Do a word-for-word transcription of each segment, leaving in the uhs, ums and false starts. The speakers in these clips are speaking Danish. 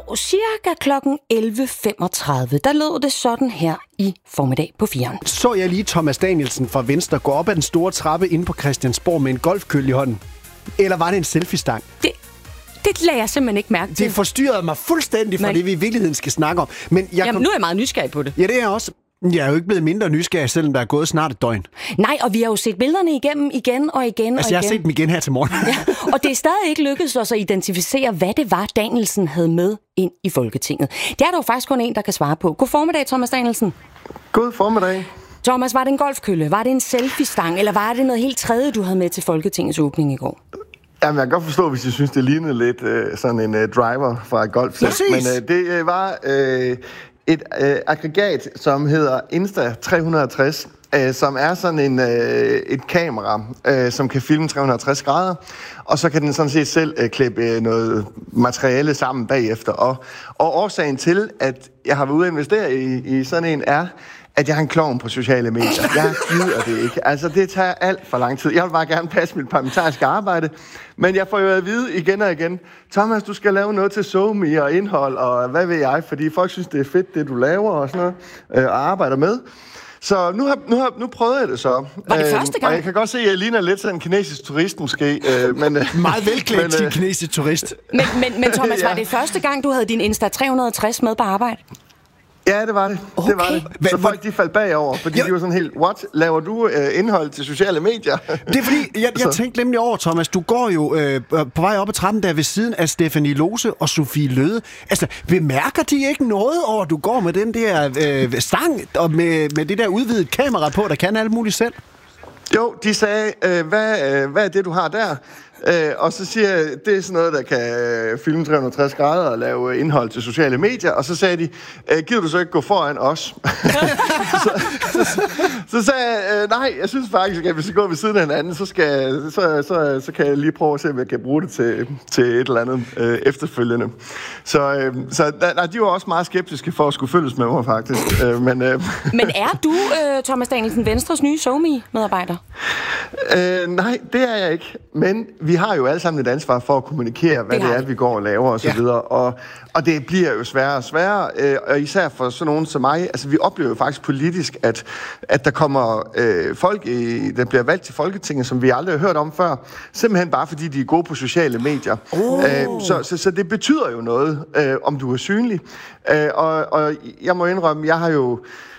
Og cirka klokken elleve femogtredive, der lød det sådan her i formiddag på firen. Så jeg lige Thomas Danielsen fra Venstre gå op ad den store trappe inde på Christiansborg med en golfkølle i hånden? Eller var det en selfie-stang? Det, det lader jeg simpelthen ikke mærke til. Det forstyrrede mig fuldstændig fra Men... det, vi i virkeligheden skal snakke om. Men jeg Jamen, kom... nu er jeg meget nysgerrig på det. Ja, det er jeg også. Jeg er jo ikke blevet mindre nysgerrig, selvom der er gået snart et døgn. Nej, og vi har jo set billederne igennem igen og igen altså, og igen. jeg har set dem igen her til morgen. Ja, og det er stadig ikke lykkedes os at identificere, hvad det var, Danielsen havde med ind i Folketinget. Det er der jo faktisk kun en, der kan svare på. God formiddag, Thomas Danielsen. God formiddag. Thomas, var det en golfkølle? Var det en selfie-stang? Eller var det noget helt tredje, du havde med til Folketingets åbning i går? Jamen, jeg kan godt forstå, hvis jeg synes, det lignede lidt øh, sådan en øh, driver fra et golfsæt. Men øh, det øh, var øh, et øh, aggregat, som hedder Insta tre hundrede og tres, øh, som er sådan en, øh, et kamera, øh, som kan filme tre hundrede og tres grader, og så kan den sådan set selv øh, klippe øh, noget materiale sammen bagefter. Og, og årsagen til, at jeg har været ude at investere i, i sådan en, er, at jeg har en klovn på sociale medier. Jeg gider det ikke. Altså, det tager alt for lang tid. Jeg vil bare gerne passe mit parlamentariske arbejde, men jeg får jo at vide igen og igen, Thomas, du skal lave noget til SoMe og indhold, og hvad ved jeg, fordi folk synes, det er fedt, det du laver og sådan noget, øh, og arbejder med. Så nu, har, nu, har, nu prøvede jeg det så. Var det første gang? Og jeg kan godt se, at jeg ligner lidt sådan en kinesisk turist måske. Øh, men, Meget velklædt til en kinesisk turist. Men, men, men Thomas, Ja. var det første gang, du havde din Insta tre hundrede og tres med på arbejde? Ja, det var det. Okay. Det var det. Så folk de faldt bagover, fordi ja. de var sådan helt, what? Laver du øh, indhold til sociale medier? Det er fordi, jeg, jeg tænkte nemlig over, Thomas, du går jo øh, på vej op ad trappen der ved siden af Stephanie Lose og Sofie Løde. Altså, bemærker de ikke noget over, at du går med den der øh, stang og med, med det der udvidet kamera på, der kan alt muligt selv? Jo, de sagde, øh, hvad, øh, hvad er det, du har der? Øh, og så siger jeg, det er sådan noget, der kan øh, filme tre hundrede og tres grader og lave indhold til sociale medier. Og så sagde de, øh, gider du så ikke gå foran os? så, så, så sagde jeg, øh, nej, jeg synes faktisk, at hvis jeg går ved siden af hinanden, så, skal, så, så, så kan jeg lige prøve at se, om jeg kan bruge det til, til et eller andet øh, efterfølgende. Så, øh, så nej, de var også meget skeptiske for at skulle følges med mig, faktisk. Øh, men, øh, Men er du, øh, Thomas Danielsen, Venstres nye SoMe-medarbejder? øh, nej, det er jeg ikke. Men vi har jo alle sammen et ansvar for at kommunikere, hvad det, det er, vi går og laver og så ja. videre. Og, og det bliver jo sværere og sværere, øh, og især for sådan nogen som mig. Altså, vi oplever jo faktisk politisk, at, at der kommer øh, folk, i, der bliver valgt til Folketinget, som vi aldrig har hørt om før. Simpelthen bare fordi, de er gode på sociale medier. Oh. Øh, så, så, så det betyder jo noget, øh, om du er synlig. Øh, og, og jeg må indrømme, jeg har jo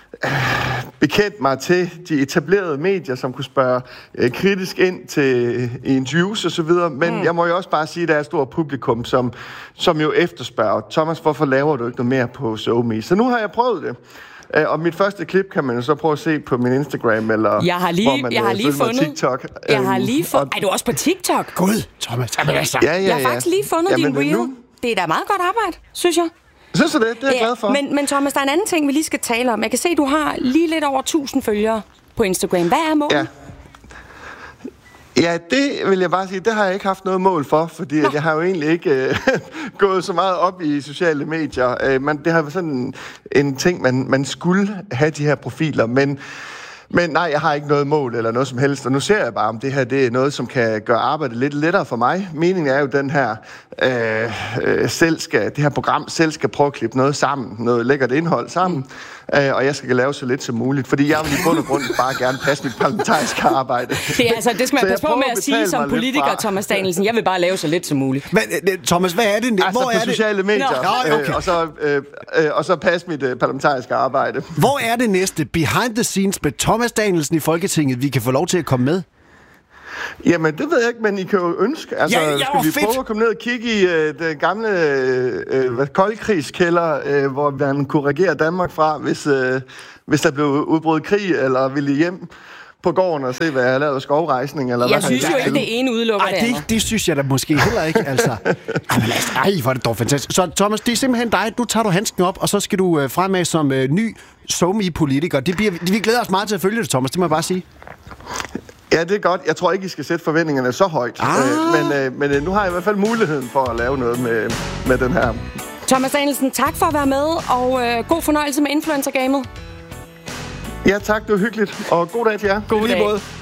bekendt mig til de etablerede medier, som kunne spørge øh, kritisk ind til interviews og så videre, men mm. jeg må jo også bare sige, at der er et stort publikum, som, som jo efterspørger, Thomas, hvorfor laver du ikke noget mere på SoMe? Så nu har jeg prøvet det. Øh, og mit første klip kan man jo så prøve at se på min Instagram, eller jeg har lige, hvor man jeg har øh, lige fundet, TikTok. Jeg har lige fundet... Er du også på TikTok? Gud, Thomas. Jamen, altså. Ja, ja, ja. Jeg har faktisk lige fundet Jamen, din reel. Nu... Det er da meget godt arbejde, synes jeg. Synes du det? Det er jeg glad for. Men, men Thomas, der er en anden ting, vi lige skal tale om. Jeg kan se, at du har lige lidt over tusind følgere på Instagram. Hvad er målet? Ja. Ja, det vil jeg bare sige, det har jeg ikke haft noget mål for, fordi jeg har jo egentlig ikke øh, gået så meget op i sociale medier. Øh, man, det har været sådan en, en ting, man, man skulle have de her profiler, men, men nej, jeg har ikke noget mål eller noget som helst, og nu ser jeg bare, om det her det er noget, som kan gøre arbejdet lidt lettere for mig. Meningen er jo, den her, øh, øh, selv skal, det her program selv skal prøve at klippe noget sammen, noget lækkert indhold sammen, øh, og jeg skal lave så lidt som muligt, fordi jeg vil i bund og grund bare gerne passe mit parlamentariske arbejde. Det, er, altså, det skal man passe på med at sige som politiker, Thomas Danielsen. Jeg vil bare lave så lidt som muligt. Men Thomas, hvad er det? Altså Hvor på er sociale det? medier, Nå, okay. øh, og, så, øh, øh, og så passe mit øh, parlamentariske arbejde. Hvor er det næste behind the scenes med Thomas Danielsen i Folketinget, vi kan få lov til at komme med? Jamen, det ved jeg ikke, men I kan jo ønske. Altså, ja, ja, skal vi fedt. prøve at komme ned og kigge i øh, den gamle øh, koldkrigskælder, øh, hvor man kunne regere Danmark fra, hvis, øh, hvis der blev udbrudt krig, eller ville I hjem på gården og se, hvad jeg har lavet skovrejsning, eller jeg hvad synes jo ikke, det ene udelukker Ej, det, det synes jeg da måske heller ikke, altså. Ej, hvor er det dog fantastisk. Så Thomas, det er simpelthen dig. Nu tager du handsken op, og så skal du øh, fremad som øh, ny SoMe-politiker. Det bliver, vi glæder os meget til at følge det, Thomas. Det må jeg bare sige. Ja, det er godt. Jeg tror ikke, I skal sætte forventningerne så højt. Ah. Øh, men øh, men øh, nu har jeg i hvert fald muligheden for at lave noget med, med den her. Thomas Danielsen, tak for at være med, og øh, god fornøjelse med influencer-gamet. Ja, tak. Det var hyggeligt. Og god dag til jer. God dag.